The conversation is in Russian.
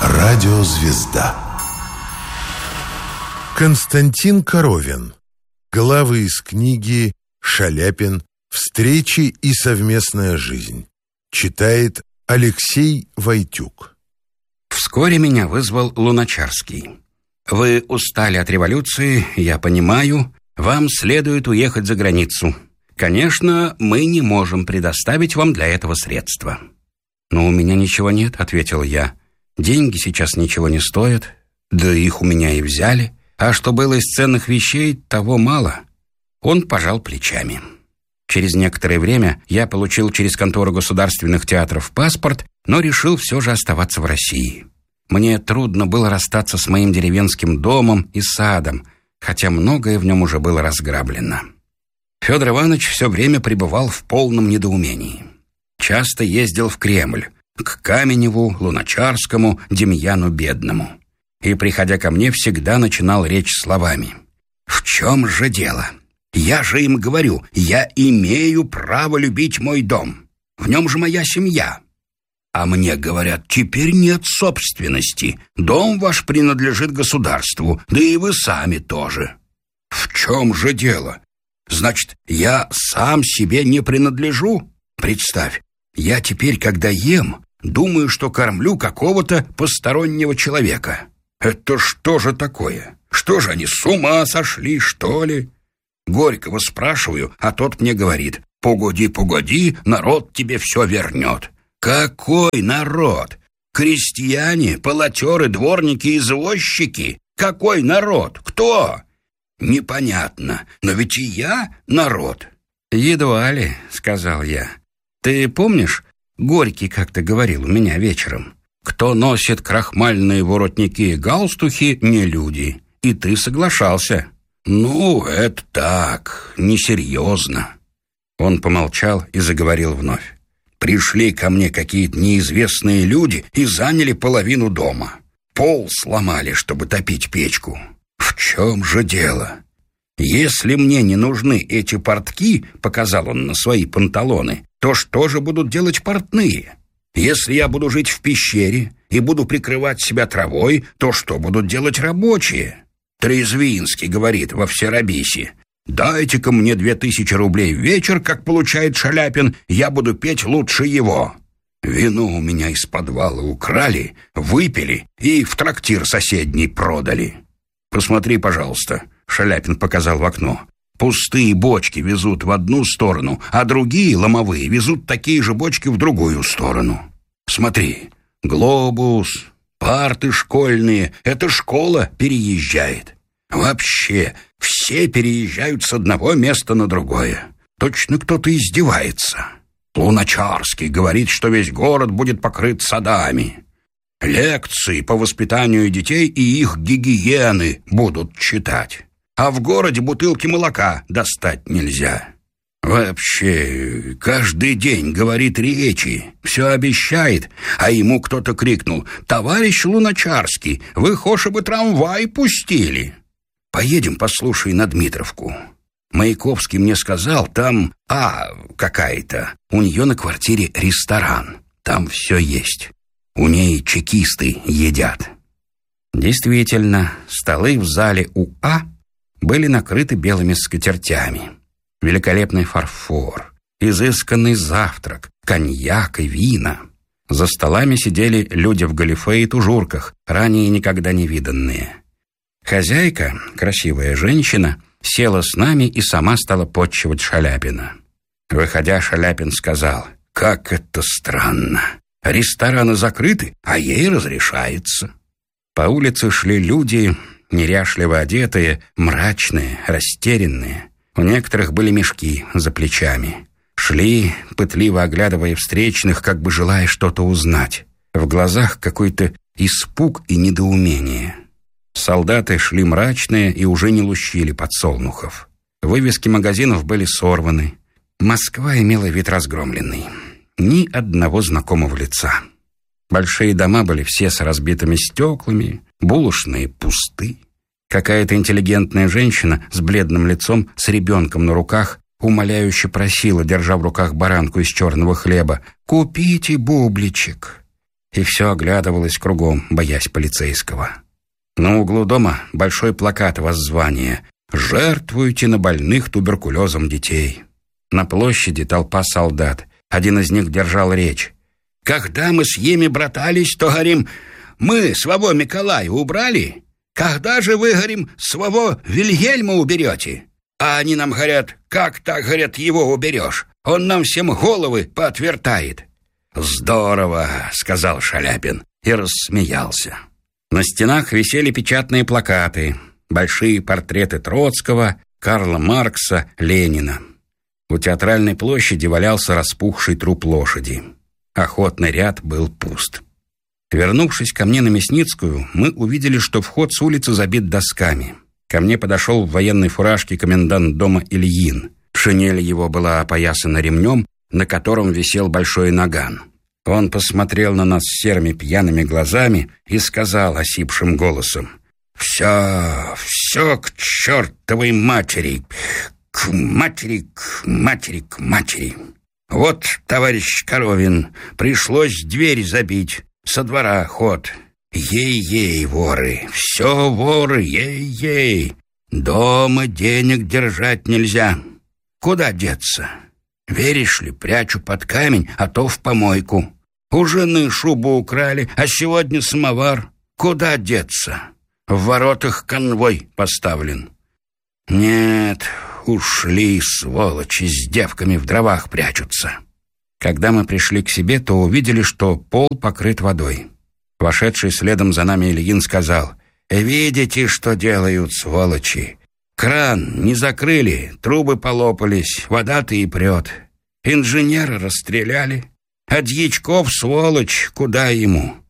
Радиозвезда. Константин Коровин. Главы из книги «Шаляпин. Встречи и совместная жизнь». Читает Алексей Войтюк. Вскоре меня вызвал Луначарский. «Вы устали от революции, я понимаю. Вам следует уехать за границу. Конечно, мы не можем предоставить вам для этого средства». «Но у меня ничего нет», — ответил я. «Деньги сейчас ничего не стоят, да их у меня и взяли. А что было из ценных вещей, того мало». Он пожал плечами. Через некоторое время я получил через контору государственных театров паспорт, но решил все же оставаться в России. Мне трудно было расстаться с моим деревенским домом и садом, хотя многое в нем уже было разграблено. Федор Иванович все время пребывал в полном недоумении. Часто ездил в Кремль, к Каменеву, Луначарскому, Демьяну Бедному. И, приходя ко мне, всегда начинал речь словами: «В чем же дело? Я же им говорю, я имею право любить мой дом. В нем же моя семья. А мне говорят, теперь нет собственности. Дом ваш принадлежит государству, да и вы сами тоже. В чем же дело? Значит, я сам себе не принадлежу? Представь, я теперь, когда ем, думаю, что кормлю какого-то постороннего человека. Это что же такое? Что же они, с ума сошли, что ли?» Горького спрашиваю, а тот мне говорит: «Погоди, погоди, народ тебе все вернет». Какой народ? Крестьяне, полотеры, дворники, извозчики? Какой народ? Кто? Непонятно, но ведь и я народ. «Едва ли», — сказал я. «Ты помнишь, Горький как-то говорил у меня вечером: кто носит крахмальные воротники и галстухи, не люди. И ты соглашался». «Ну, это так, несерьезно». Он помолчал и заговорил вновь. «Пришли ко мне какие-то неизвестные люди и заняли половину дома. Пол сломали, чтобы топить печку. В чем же дело? Если мне не нужны эти портки, — показал он на свои панталоны, — то что же будут делать портные? Если я буду жить в пещере и буду прикрывать себя травой, то что будут делать рабочие?» Трезвинский говорит во Всеробисе: «Дайте-ка мне 2000 рублей в вечер, как получает Шаляпин, я буду петь лучше его». Вино у меня из подвала украли, выпили и в трактир соседний продали. «Посмотри, пожалуйста», — Шаляпин показал в окно. «Пустые бочки везут в одну сторону, а другие, ломовые, везут такие же бочки в другую сторону. Смотри, глобус, парты школьные, эта школа переезжает. Вообще, все переезжают с одного места на другое. Точно кто-то издевается. Луначарский говорит, что весь город будет покрыт садами. Лекции по воспитанию детей и их гигиены будут читать. А в городе бутылки молока достать нельзя. Вообще, каждый день говорит речи, все обещает, а ему кто-то крикнул: «Товарищ Луначарский, вы хошь бы трамвай пустили». Поедем, послушай, на Дмитровку. Маяковский мне сказал, там какая-то, у нее на квартире ресторан, там все есть. У ней чекисты едят». Действительно, столы в зале УА были накрыты белыми скатертями. Великолепный фарфор, изысканный завтрак, коньяк и вина. За столами сидели люди в галифе и тужурках, ранее никогда не виданные. Хозяйка, красивая женщина, села с нами и сама стала потчевать Шаляпина. Выходя, Шаляпин сказал: «Как это странно! Рестораны закрыты, а ей разрешается». По улице шли люди, неряшливо одетые, мрачные, растерянные. У некоторых были мешки за плечами. Шли, пытливо оглядывая встречных, как бы желая что-то узнать. В глазах какой-то испуг и недоумение. Солдаты шли мрачные и уже не лущили подсолнухов. Вывески магазинов были сорваны. Москва имела вид разгромленный. Ни одного знакомого лица. Большие дома были все с разбитыми стеклами, булочные пусты. Какая-то интеллигентная женщина с бледным лицом, с ребенком на руках, умоляюще просила, держа в руках баранку из черного хлеба: «Купите бубличек». и все оглядывалось кругом, боясь полицейского. На углу дома большой плакат воззвания: «Жертвуйте на больных туберкулезом детей». На площади толпа солдат. Один из них держал речь. «Когда мы с ими братались, то, говорим, мы своего Миколая убрали. Когда же вы, говорим, своего Вильгельма уберете?» А они нам говорят: «Как так, говорят, его уберешь? Он нам всем головы поотвертает». «Здорово», — сказал Шаляпин и рассмеялся. На стенах висели печатные плакаты, большие портреты Троцкого, Карла Маркса, Ленина. У Театральной площади валялся распухший труп лошади. Охотный ряд был пуст. Вернувшись ко мне на Мясницкую, мы увидели, что вход с улицы забит досками. Ко мне подошел в военной фуражке комендант дома Ильин. Шинель его была опоясана ремнем, на котором висел большой наган. Он посмотрел на нас серыми пьяными глазами и сказал осипшим голосом: «Все к чертовой матери, к матери, к матери, к матери. Вот, товарищ Коровин, пришлось дверь забить, со двора ход. Ей-ей, воры, все воры, ей-ей. Дома денег держать нельзя. Куда деться? Веришь ли, прячу под камень, а то в помойку. У жены шубу украли, а сегодня самовар. Куда деться? В воротах конвой поставлен. Нет, ушли, сволочи, с девками в дровах прячутся». Когда мы пришли к себе, то увидели, что пол покрыт водой. Вошедший следом за нами Ильин сказал: «Видите, что делают, сволочи? Кран не закрыли, трубы полопались, вода-то и прет. Инженера расстреляли, а Дьячков, сволочь, куда ему?